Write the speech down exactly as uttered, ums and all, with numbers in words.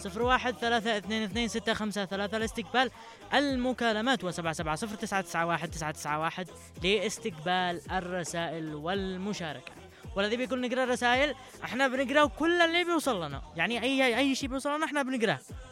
صفر واحد ثلاثة اثنين اثنين ستة خمسة ثلاثة لاستقبال المكالمات، وسبعة سبعة صفر تسعة تسعة واحد تسعة تسعة واحد لاستقبال الرسائل والمشاركة. والذي بيقول نقرأ الرسائل احنا بنقرأ كل اللي بيوصل لنا، يعني اي اي شيء بيوصل لنا احنا بنقرأه،